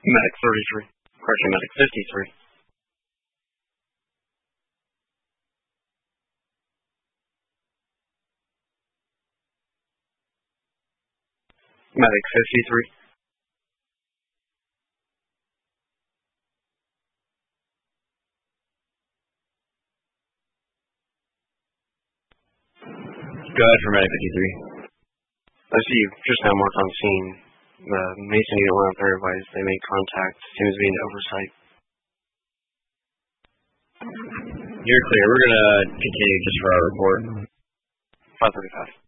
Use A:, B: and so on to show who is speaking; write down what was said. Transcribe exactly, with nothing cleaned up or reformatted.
A: Medic thirty-three. Correction, Medic fifty-three. Medic fifty-three.
B: Go ahead for Medic fifty-three.
A: I see you just now marked on scene. The Mason unit went up there, advised they made contact. Seems to be an oversight.
B: You're clear. We're going to continue just for our report.
A: five thirty-five.